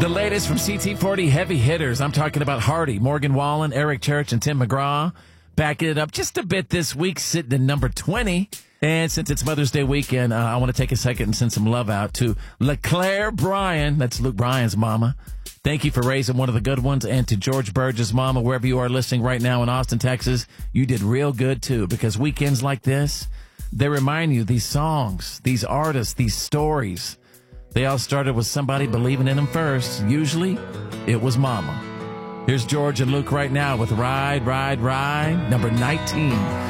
The latest from CT40 heavy hitters. I'm talking about Hardy, Morgan Wallen, Eric Church, and Tim McGraw. Backing it up just a bit this week, sitting at number 20. And since it's Mother's Day weekend, I want to take a second and send some love out to LeClaire Bryan. That's Luke Bryan's mama. Thank you for raising one of the good ones. And to George Burge's mama, wherever you are listening right now in Austin, Texas, you did real good too, because weekends like this, they remind you these songs, these artists, these stories. They all started with somebody believing in them first. Usually, it was mama. Here's George and Luke right now with Ride, Ride, Ride, number 19.